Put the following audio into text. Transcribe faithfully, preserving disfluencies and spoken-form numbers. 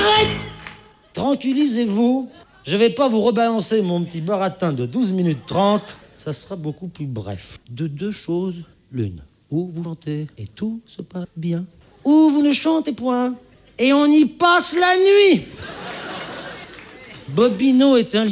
Arrête! Tranquillisez-vous. Je vais pas vous rebalancer mon petit baratin de douze minutes trente. Ça sera beaucoup plus bref. De deux choses, l'une. Ou vous chantez et tout se passe bien. Ou vous ne chantez point et on y passe la nuit. Bobino est un